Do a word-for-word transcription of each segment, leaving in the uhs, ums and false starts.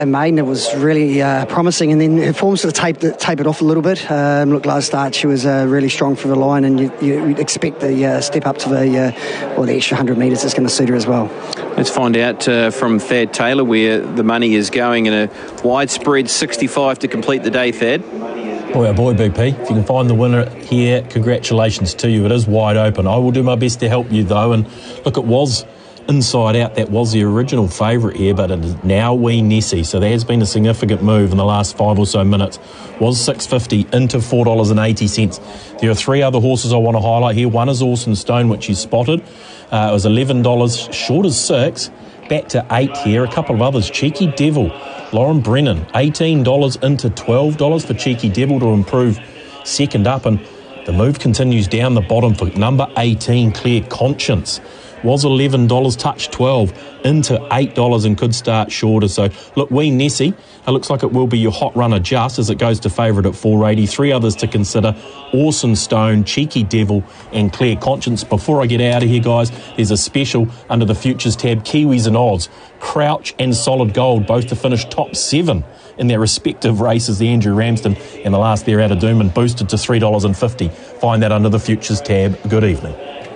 Maiden, it was really uh, promising, and then her form sort of tapered, tapered off a little bit. Um, look, last start she was uh, really strong for the line, and you, you'd expect the uh, step up to the uh, well, the extra one hundred metres is going to suit her as well. Let's find out uh, from Thad Taylor where the money is going in a widespread sixty-five to complete the day, Thad. Boy, oh boy, B P. If you can find the winner here, congratulations to you. It is wide open. I will do my best to help you, though, and look, it was inside out. That was the original favourite here, but it is now Wee Nessie. So there has been a significant move in the last five or so minutes. Was six fifty into four dollars eighty. There are three other horses I want to highlight here. One is Orson Stone, which you spotted. Uh, it was eleven dollars, short as six. Back to eight here. A couple of others. Cheeky Devil, Lauren Brennan, eighteen dollars into twelve dollars for Cheeky Devil to improve second up. And the move continues down the bottom for number eighteen, Clear Conscience. Was eleven dollars, touched twelve, into eight dollars and could start shorter. So, look, Wee Nessie, it looks like it will be your hot runner just as it goes to favourite at four eighty. Three others to consider, Orson Stone, Cheeky Devil and Clear Conscience. Before I get out of here, guys, there's a special under the Futures tab, Kiwis and Odds. Crouch and Solid Gold, both to finish top seven in their respective races. The Andrew Ramsden and the last there out of Doomben boosted to three dollars fifty. Find that under the Futures tab. Good evening.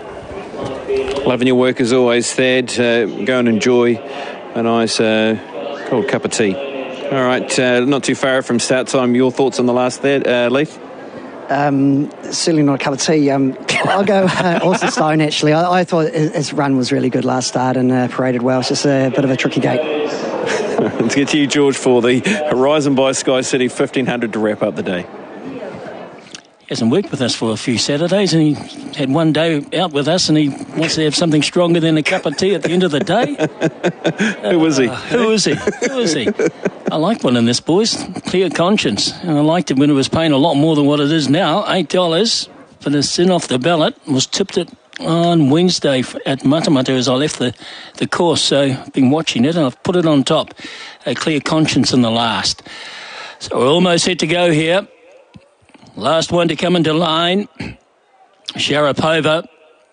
Loving your work as always, Thad. Uh, go and enjoy a nice uh, cold cup of tea. All right, uh, not too far from start time. Your thoughts on the last, Thad, uh, Leith? Um, certainly not a cup of tea. Um, I'll go uh, Orson Stone, actually. I, I thought his run was really good last start and uh, paraded well. It's just a bit of a tricky gate. Let's get to you, George, for the Horizon by Sky City fifteen hundred to wrap up the day. He hasn't worked with us for a few Saturdays, and he had one day out with us, and he wants to have something stronger than a cup of tea at the end of the day. Who is he? Uh, who is he? Who is he? I like one in this, boys. Clear Conscience. And I liked it when it was paying a lot more than what it is now. eight dollars for the sin off the ballot. Was tipped it on Wednesday at Matamata as I left the, the course. So I've been watching it, and I've put it on top. A Clear Conscience in the last. So we're almost set to go here. Last one to come into line, Sharapova.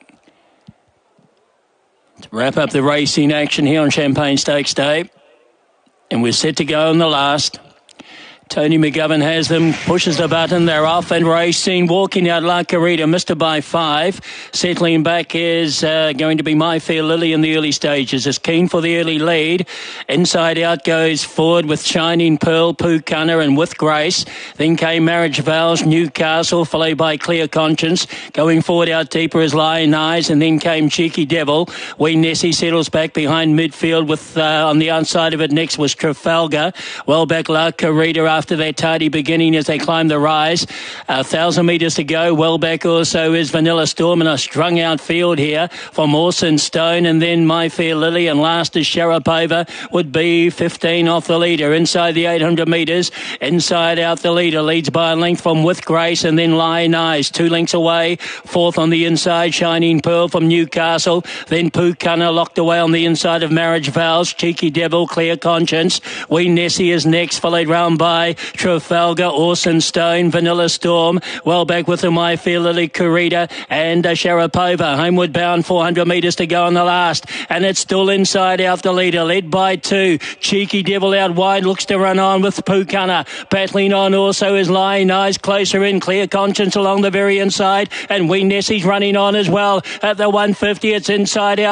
To wrap up the racing action here on Champagne Stakes Day. And we're set to go in the last. Tony McGovern has them, pushes the button, they're off and racing, walking out La Carita, Mister by five. Settling back is uh, going to be My Fair Lily in the early stages, is keen for the early lead. Inside out goes forward with Shining Pearl, Pooh and With Grace. Then came Marriage Vows, Newcastle, followed by Clear Conscience. Going forward out deeper is Lion Eyes, and then came Cheeky Devil. Wee Nessie settles back behind midfield with uh, on the outside of it next was Trafalgar. Well back La Carita after After their tardy beginning as they climb the rise. A thousand metres to go. Well back also is Vanilla Storm in a strung out field here from Orson Stone, and then My Fair Lily, and last is Sharapova would be fifteen off the leader. Inside the eight hundred metres, inside out the leader, leads by a length from With Grace, and then Lion Eyes two lengths away. Fourth on the inside, Shining Pearl from Newcastle, then Pooh locked away on the inside of Marriage Vows. Cheeky Devil, Clear Conscience, Wee Nessie is next, followed round by Trafalgar, Orson Stone, Vanilla Storm, well back with the My Fair Lily, Carita and uh, Sharapova. Homeward bound, four hundred metres to go on the last, and it's still inside out the leader, led by two. Cheeky Devil out wide, looks to run on with Pooh. Battling on also is Lion Eyes, closer in, Clear Conscience along the very inside, and Wee Nessie's running on as well at the one fifty. It's inside out.